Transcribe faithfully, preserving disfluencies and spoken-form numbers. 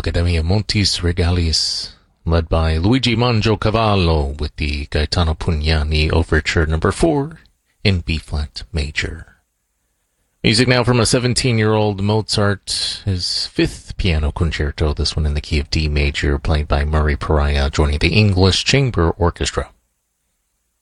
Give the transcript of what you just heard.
Accademia Montis Regalis, led by Luigi Mangiacavallo with the Gaetano Pugnani Overture number four in B-flat major. Music now from a seventeen-year-old Mozart, his fifth piano concerto, this one in the key of D major, played by Murray Pariah, joining the English Chamber Orchestra.